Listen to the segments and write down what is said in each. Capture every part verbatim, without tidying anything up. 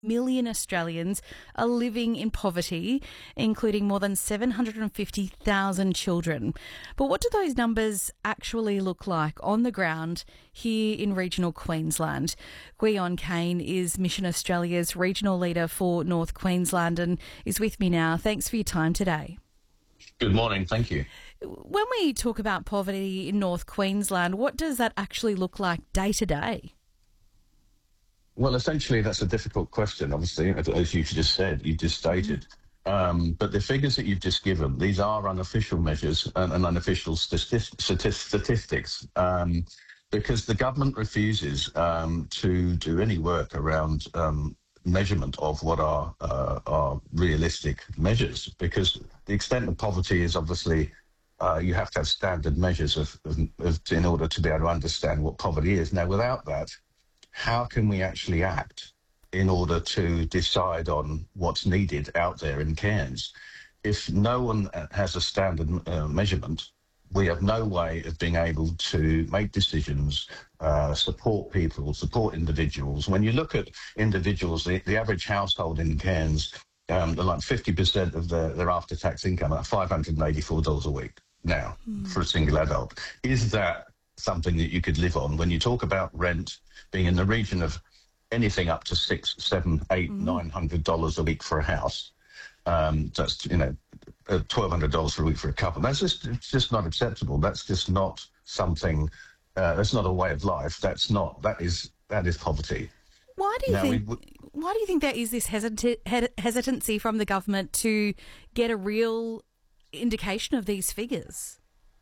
million Australians are living in poverty, including more than seven hundred fifty thousand children. But what do those numbers actually look like on the ground here in regional Queensland? Gwion Cain is Mission Australia's regional leader for North Queensland and is with me now. Thanks for your time today. Good morning, thank you. When we talk about poverty in North Queensland, what does that actually look like day to day? Well, essentially, that's a difficult question, obviously, as you just said, you just stated. Um, but the figures that you've just given, these are unofficial measures and, and unofficial stati- stati- statistics um, because the government refuses um, to do any work around um, measurement of what are, uh, are realistic measures, because the extent of poverty is obviously uh, you have to have standard measures of, of, of, in order to be able to understand what poverty is. Now, without that, how can we actually act in order to decide on what's needed out there in Cairns? If no one has a standard uh, measurement, we have no way of being able to make decisions, uh, support people, support individuals. When you look at individuals, the, the average household in Cairns, um, they're like fifty percent of their, their after-tax income at five hundred eighty-four dollars a week now mm. for a single adult. Is that something that you could live on? When you talk about rent being in the region of anything up to six, seven, eight, mm. nine hundred dollars a week for a house, um, that's you know, twelve hundred dollars for a week for a couple. That's just it's just not acceptable. That's just not something. Uh, that's not a way of life. That's not. That is that is poverty. Why do you now, think? We, why do you think there is this hesit- hesitancy from the government to get a real indication of these figures?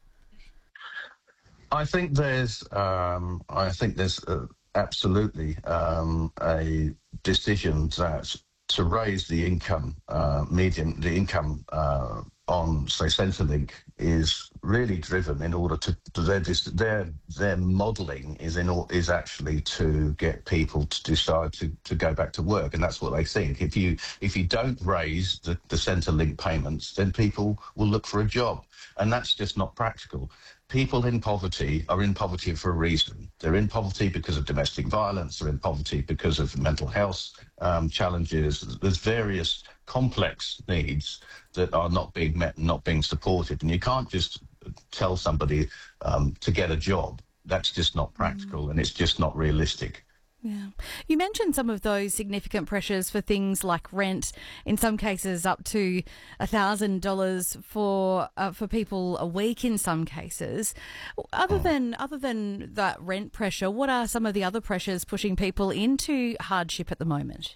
I think there's. Um, I think there's uh, absolutely um, a decision that to raise the income uh, median, the income uh, on say Centrelink is really driven in order to, to their their their modelling is in is actually to get people to decide to, to go back to work, and that's what they think. If you if you don't raise the, the Centrelink payments, then people will look for a job, and that's just not practical. People in poverty are in poverty for a reason. They're in poverty because of domestic violence. They're in poverty because of mental health um, challenges. There's various complex needs that are not being met and not being supported. And you can't just tell somebody um, to get a job. That's just not practical mm. and it's just not realistic. Yeah. You mentioned some of those significant pressures for things like rent, in some cases up to one thousand dollars for uh, for people a week in some cases. Other than other than that rent pressure, what are some of the other pressures pushing people into hardship at the moment?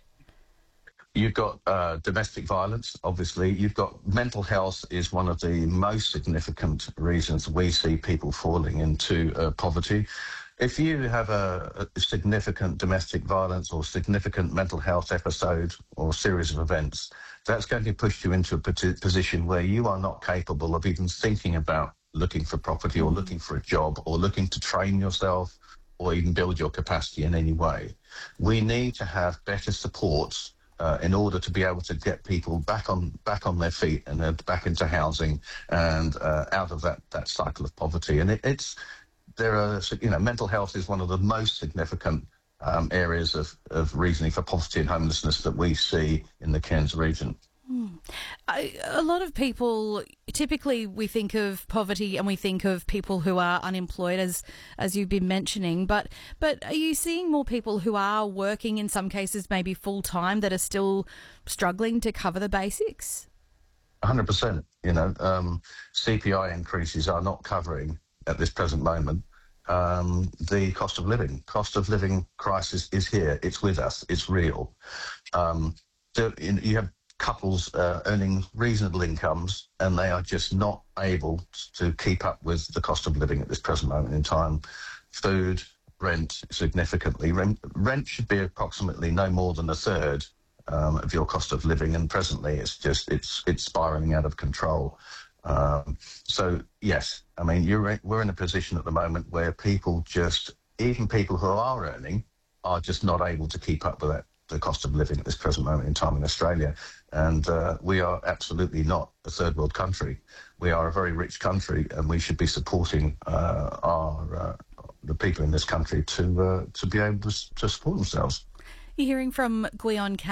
You've got uh, domestic violence, obviously. You've got mental health is one of the most significant reasons we see people falling into uh, poverty. If you have a, a significant domestic violence or significant mental health episode or series of events, that's going to push you into a position where you are not capable of even thinking about looking for property or looking for a job or looking to train yourself or even build your capacity in any way. We need to have better supports uh, in order to be able to get people back on back on their feet and uh, back into housing and uh, out of that, that cycle of poverty. And it, it's There are, you know, mental health is one of the most significant um, areas of, of reasoning for poverty and homelessness that we see in the Cairns region. Mm. I, a lot of people, typically we think of poverty and we think of people who are unemployed, as as you've been mentioning, but but are you seeing more people who are working, in some cases maybe full-time, that are still struggling to cover the basics? one hundred percent. You know, um, C P I increases are not covering at this present moment um, the cost of living. Cost of living crisis is here. It's with us. It's real. Um, so in, you have couples uh, earning reasonable incomes and they are just not able to keep up with the cost of living at this present moment in time. Food, rent, significantly. Rent, rent should be approximately no more than a third um, of your cost of living, and presently it's just it's it's spiralling out of control. Um, so yes, I mean you're we're in a position at the moment where people just, even people who are earning, are just not able to keep up with that, the cost of living at this present moment in time in Australia. And uh, we are absolutely not a third world country. We are a very rich country, and we should be supporting uh, our uh, the people in this country to uh, to be able to, to support themselves. You're hearing from Gwion Cain.